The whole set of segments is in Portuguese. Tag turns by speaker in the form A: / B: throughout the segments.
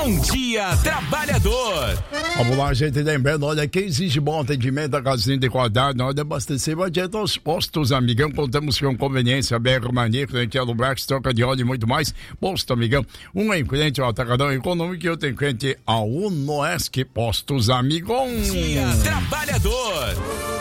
A: Bom Dia Trabalhador.
B: Vamos lá, gente, lembrando, olha, quem exige bom atendimento da gasolina de qualidade na hora de abastecer, vai adiantar aos postos, amigão. Contamos com conveniência, BR Mania, cliente Alubrax, troca de óleo e muito mais. Posto, amigão. Um em frente ao Atacadão Econômico e outro em frente ao Unoesc Postos, amigão.
A: Dia Trabalhador.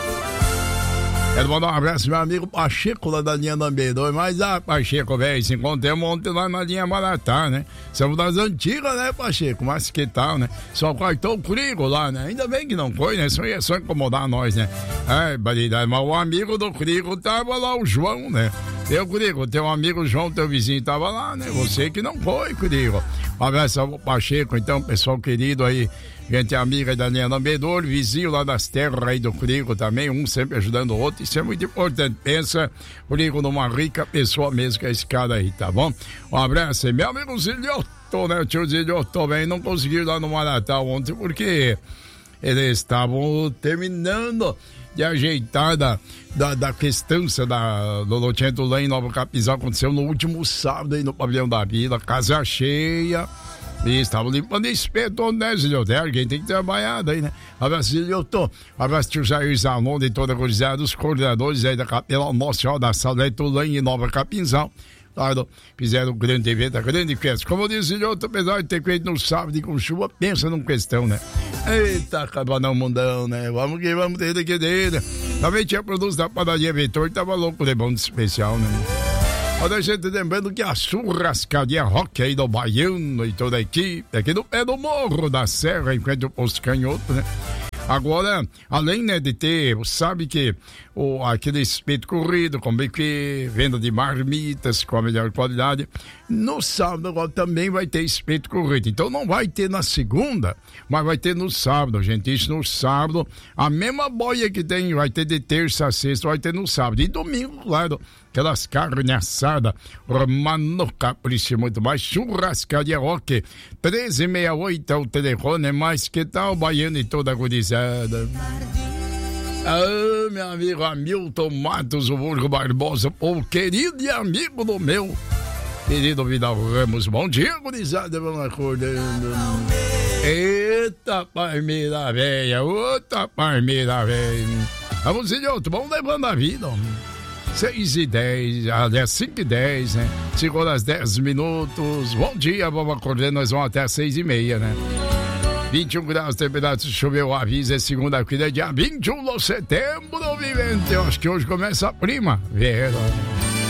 B: Quero mandar um abraço, meu amigo Pacheco, lá da linha Lambeidor. Mas, Pacheco, velho, se encontramos ontem lá na linha Maratá, né? Somos das antigas, né, Pacheco? Mas que tal, né? Só cortou o Crigo lá, né? Ainda bem que não foi, né? Só ia só incomodar nós, né? Ai, baridade. Mas o amigo do Crigo tava lá, o João, né? Eu, Crigo, teu amigo João, teu vizinho, tava lá, né? Você que não foi, Crigo. Um abraço ao Pacheco, então, pessoal querido aí. Gente amiga da linha Lambedor, vizinho lá das terras aí do Crigo também, um sempre ajudando o outro, isso é muito importante. Pensa, Crigo numa rica pessoa mesmo que é esse cara aí, tá bom? Um abraço aí, meu amigo Zilhoto, né? O tio Zilhoto bem, não conseguiu ir lá no Maratá ontem porque eles estavam terminando de ajeitar da questância do loteamento lá em Nova Capizal. Aconteceu no último sábado aí no Pavilhão da Vila, casa cheia. E estavam limpando espeto, né, Zilhoto? Alguém tem que trabalhar daí, né? Abraço, Zilhoto. Abraço, tio Jair Zanon, de toda a cruzada, os coordenadores aí da Capela Nossa Senhora da Salete em Nova Capinzal. Claro, fizeram um grande evento, a grande festa. Como diz o Zilhoto, apesar de ter feito no sábado e com chuva, pensa numa questão, né? Eita, cabanão mundão, né? Vamos que vamos ter que dele. Também tinha produtos da padaria Vitor, que tava louco de bom de especial, né? Olha, gente, lembrando que a churrascaria Rock aí do Baiano e toda a equipe, aqui no pé do Morro da Serra, em frente ao Posto Canhoto, né? Agora, além, né, de ter, sabe que aquele espeto corrido, com bife, venda de marmitas com a melhor qualidade, no sábado agora também vai ter espeto corrido. Então não vai ter na segunda, mas vai ter no sábado, gente. Isso no sábado, a mesma boia que tem, vai ter de terça a sexta, vai ter no sábado. E domingo, claro, aquelas carnes assadas, Romano Capricho, muito mais, churrascaria Rock, 1368 é o telefone, mas que tal o Baiano e toda a gurizada? Ah, meu amigo Hamilton Matos, o Burgo Barbosa, o querido e amigo do meu querido Vidal Ramos. Bom dia, gurizada, vamos acordando. Eita, parmeira velha, outra parmeira velha. Vamos, Zilhoto, vamos levando a vida, homem. 6h10, aliás, 5h10, né? 5h10. Bom dia, vamos acordando, nós vamos até 6h30, né? 21 graus, temperatura, choveu, aviso, é segunda-feira, dia 21 de setembro, vivente. Eu acho que hoje começa a primavera.